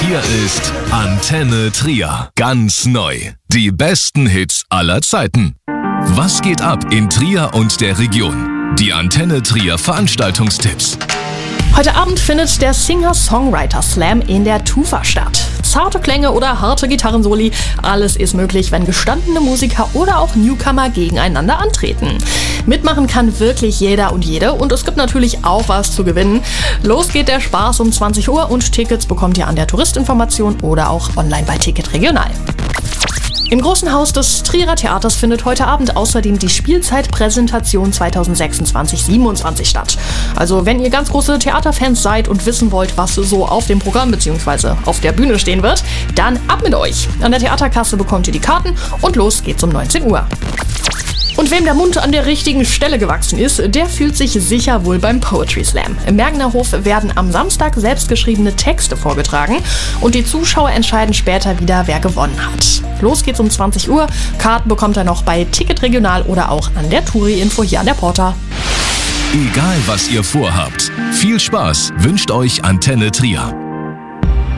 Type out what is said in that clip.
Hier ist Antenne Trier. Ganz neu. Die besten Hits aller Zeiten. Was geht ab in Trier und der Region? Die Antenne Trier Veranstaltungstipps. Heute Abend findet der Singer-Songwriter-Slam in der Tufa statt. Zarte Klänge oder harte Gitarrensoli, alles ist möglich, wenn gestandene Musiker oder auch Newcomer gegeneinander antreten. Mitmachen kann wirklich jeder und jede und es gibt natürlich auch was zu gewinnen. Los geht der Spaß um 20 Uhr und Tickets bekommt ihr an der Touristinformation oder auch online bei Ticket Regional. Im Großen Haus des Trierer Theaters findet heute Abend außerdem die Spielzeitpräsentation 2026/27 statt. Also wenn ihr ganz große Theaterfans seid und wissen wollt, was so auf dem Programm bzw. auf der Bühne stehen wird, dann ab mit euch. An der Theaterkasse bekommt ihr die Karten und los geht's um 19 Uhr. Und wem der Mund an der richtigen Stelle gewachsen ist, der fühlt sich sicher wohl beim Poetry Slam. Im Mergener Hof werden am Samstag selbstgeschriebene Texte vorgetragen und die Zuschauer entscheiden später wieder, wer gewonnen hat. Los geht's um 20 Uhr. Karten bekommt ihr noch bei Ticket Regional oder auch an der Touri-Info hier an der Porta. Egal was ihr vorhabt, viel Spaß wünscht euch Antenne Trier.